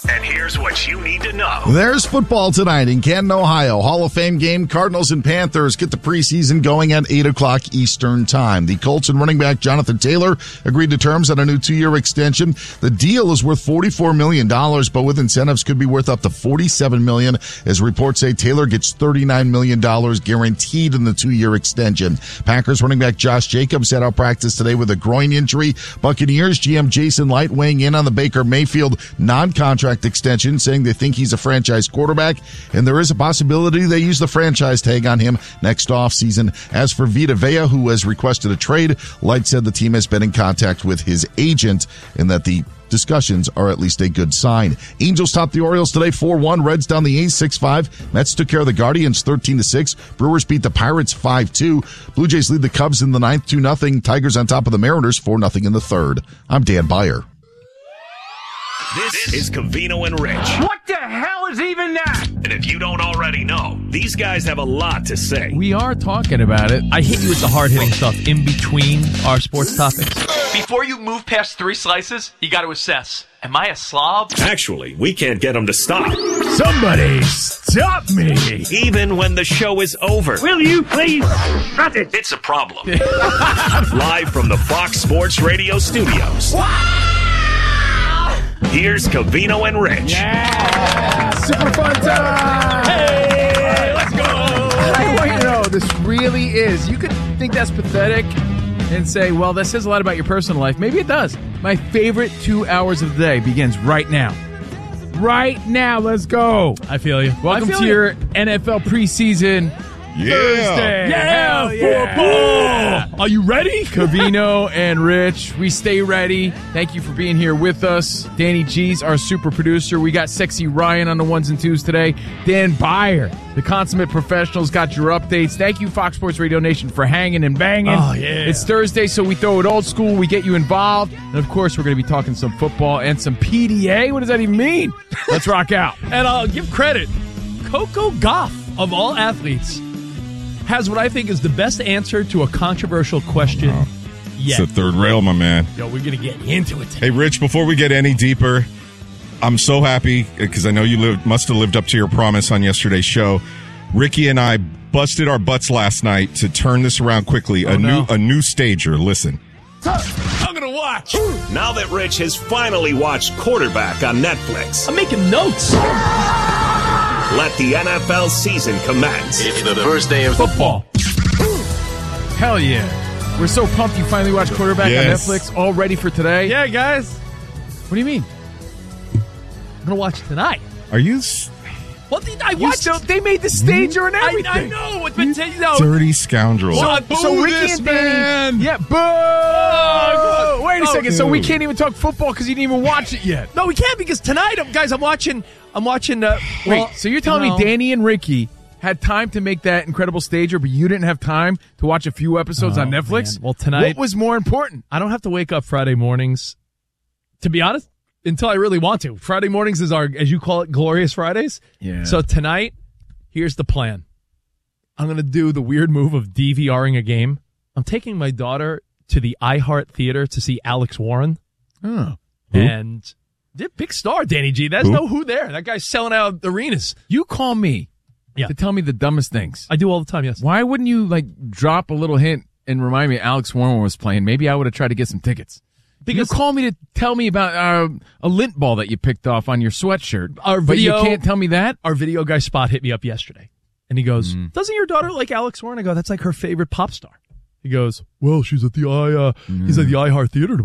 And here's what you need to know. There's football tonight in Canton, Ohio. Hall of Fame game. Cardinals and Panthers get the preseason going at 8 o'clock Eastern time. The Colts and running back Jonathan Taylor agreed to terms on a new 2-year extension. The deal is worth $44 million, but with incentives could be worth up to $47 million. As reports say, Taylor gets $39 million guaranteed in the 2-year extension. Packers running back Josh Jacobs had out practice today with a groin injury. Buccaneers GM Jason Light weighing in on the Baker Mayfield non-contract extension, saying they think he's a franchise quarterback, and there is a possibility they use the franchise tag on him next offseason. As for Vita Vea, who has requested a trade, Light said the team has been in contact with his agent and that the discussions are at least a good sign. Angels top the Orioles today 4-1. Reds down the A's 6-5. Mets took care of the Guardians 13-6. Brewers beat the Pirates 5-2. Blue Jays lead the Cubs in the ninth 2-0. Tigers on top of the Mariners 4-0 in the third. I'm Dan Beyer. This is Covino and Rich. What the hell is even that? And if you don't already know, these guys have a lot to say. We are talking about it. I hit you with the hard-hitting stuff in between our sports topics. Before you move past 3 slices, you got to assess. Am I a slob? Actually, we can't get them to stop. Somebody stop me. Even when the show is over. Will you please cut it? It's a problem. Live from the Fox Sports Radio studios. Here's Covino and Rich. Yeah! Super fun time! Hey! Let's go! I want you to know, this really is. You could think that's pathetic and say, well, that says a lot about your personal life. Maybe it does. My favorite 2 hours of the day begins right now. Right now, let's go. I feel you. Welcome to your NFL preseason Thursday. Yeah, football. Are you ready? Covino and Rich, we stay ready. Thank you for being here with us. Danny G's our super producer. We got Sexy Ryan on the ones and twos today. Dan Beyer, the consummate professionals, got your updates. Thank you, Fox Sports Radio Nation, for hanging and banging. Oh, yeah. It's Thursday, so we throw it old school. We get you involved. And, of course, we're going to be talking some football and some PDA. What does that even mean? Let's rock out. And I'll give credit. Coco Gauff, of all athletes, has what I think is the best answer to a controversial question yet. It's the third rail, my man. Yo, we're going to get into it today. Hey, Rich, before we get any deeper, I'm so happy because I know you must have lived up to your promise on yesterday's show. Ricky and I busted our butts last night to turn this around quickly. A new stager. Listen. I'm going to watch. Now that Rich has finally watched Quarterback on Netflix, I'm making notes. let the NFL season commence. It's the first day of Football. Hell yeah. We're so pumped you finally watched Quarterback on Netflix. All ready for today? Yeah, guys. What do you mean? I'm going to watch tonight. Are you Well, I watched. They made the stager and everything. I know. It's been dirty scoundrel? So Ricky and Danny, yeah, boo! Wait a second. So we can't even talk football because you didn't even watch it yet. No, we can't because tonight, guys, I'm watching. Wait, so you're telling me Danny and Ricky had time to make that incredible stager, but you didn't have time to watch a few episodes on Netflix? Man. Well, tonight, what was more important? I don't have to wake up Friday mornings. To be honest, until I really want to. Friday mornings is our, as you call it, Glorious Fridays. Yeah. So tonight, here's the plan. I'm going to do the weird move of DVRing a game. I'm taking my daughter to the iHeart Theater to see Alex Warren. Oh. And big star, Danny G. That's no who there. That guy's selling out arenas. You call me to tell me the dumbest things. I do all the time, yes. Why wouldn't you, drop a little hint and remind me Alex Warren was playing? Maybe I would have tried to get some tickets. Because you call me to tell me about a lint ball that you picked off on your sweatshirt. But you can't tell me that? Our video guy Spot hit me up yesterday. And he goes, doesn't your daughter like Alex Warren? I go, that's like her favorite pop star. He goes, well, she's at the he's at the iHeart Theater